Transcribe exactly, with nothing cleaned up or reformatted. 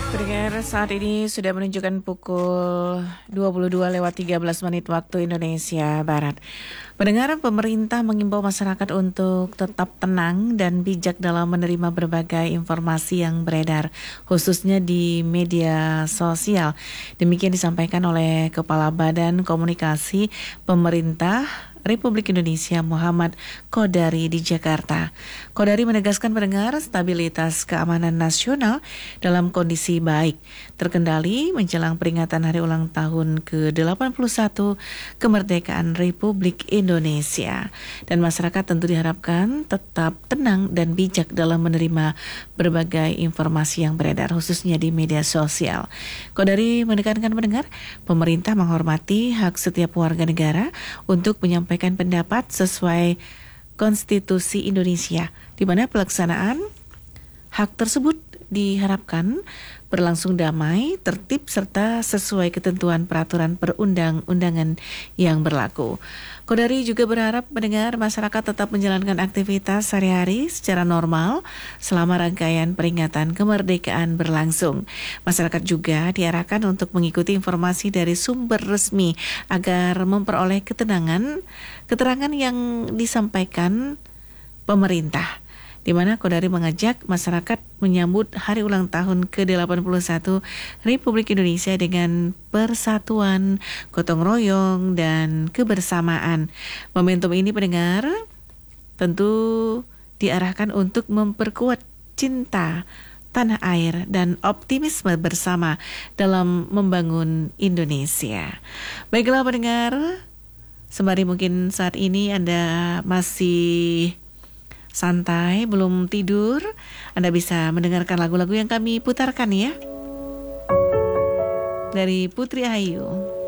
Pendengar, saat ini sudah menunjukkan pukul dua puluh dua lewat tiga belas menit waktu Indonesia Barat. Pendengar, pemerintah mengimbau masyarakat untuk tetap tenang dan bijak dalam menerima berbagai informasi yang beredar, khususnya di media sosial. Demikian disampaikan oleh Kepala Badan Komunikasi Pemerintah Republik Indonesia Muhammad Kodari di Jakarta. Kodari menegaskan pendengar stabilitas keamanan nasional dalam kondisi baik, terkendali menjelang peringatan hari ulang tahun ke delapan puluh satu kemerdekaan Republik Indonesia. Dan masyarakat tentu diharapkan tetap tenang dan bijak dalam menerima berbagai informasi yang beredar, khususnya di media sosial. Kodari menekankan pendengar, pemerintah menghormati hak setiap warga negara untuk menyampaikan menyampaikan pendapat sesuai Konstitusi Indonesia, di mana pelaksanaan hak tersebut diharapkan berlangsung damai, tertib, serta sesuai ketentuan peraturan perundang-undangan yang berlaku. Kodari juga berharap mendengar masyarakat tetap menjalankan aktivitas sehari-hari secara normal selama rangkaian peringatan kemerdekaan berlangsung. Masyarakat juga diarahkan untuk mengikuti informasi dari sumber resmi agar memperoleh ketenangan, keterangan yang disampaikan pemerintah, di mana Kodari mengajak masyarakat menyambut hari ulang tahun ke delapan puluh satu Republik Indonesia dengan persatuan, gotong royong, dan kebersamaan. Momentum ini pendengar tentu diarahkan untuk memperkuat cinta tanah air dan optimisme bersama dalam membangun Indonesia. Baiklah pendengar, sembari mungkin saat ini Anda masih santai, belum tidur, Anda bisa mendengarkan lagu-lagu yang kami putarkan ya, dari Putri Ayu.